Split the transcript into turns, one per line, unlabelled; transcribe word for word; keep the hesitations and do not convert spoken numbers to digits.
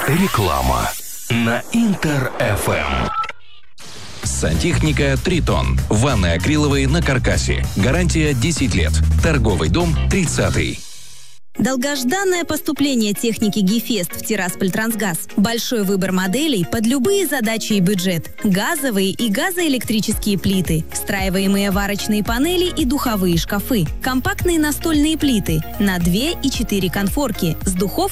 Реклама на Интер эф эм.
Сантехника «Тритон». Ванны акриловые на каркасе. Гарантия десять лет. Торговый дом тридцатый.
Долгожданное поступление техники Гефест в Тирасполь-Трансгаз. Большой выбор моделей под любые задачи и бюджет. Газовые и газоэлектрические плиты, встраиваемые варочные панели и духовые шкафы, компактные настольные плиты на две и четыре конфорки с духовкой